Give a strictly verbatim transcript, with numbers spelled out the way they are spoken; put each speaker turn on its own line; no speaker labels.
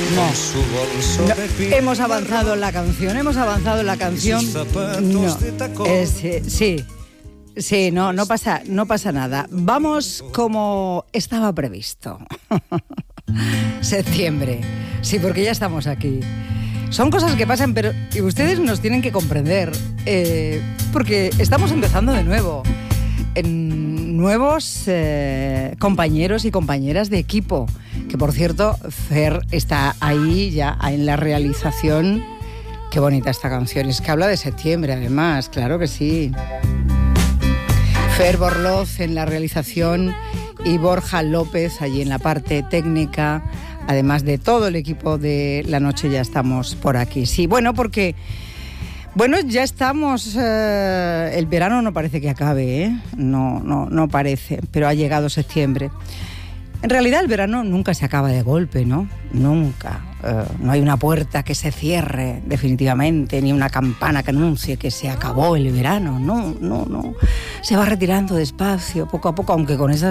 No. No. Hemos avanzado en la canción, hemos avanzado en la canción. No. Es, eh, sí, sí, no, no pasa, no pasa nada. Vamos como estaba previsto. Septiembre. Sí, porque ya estamos aquí. Son cosas que pasan, pero ustedes nos tienen que comprender, eh, porque estamos empezando de nuevo. En nuevos eh, compañeros y compañeras de equipo, que por cierto, Fer está ahí ya en la realización. Qué bonita esta canción, es que habla de septiembre además, claro que sí. Fer Borloz en la realización y Borja López allí en la parte técnica. Además de todo el equipo de La Noche, ya estamos por aquí. Sí, bueno, porque... Bueno, ya estamos... Eh, el verano no parece que acabe, ¿eh? No, no, no parece, pero ha llegado septiembre. En realidad el verano nunca se acaba de golpe, ¿no? Nunca. Eh, no hay una puerta que se cierre definitivamente, ni una campana que anuncie que se acabó el verano. No, no, no. Se va retirando despacio, poco a poco, aunque con esas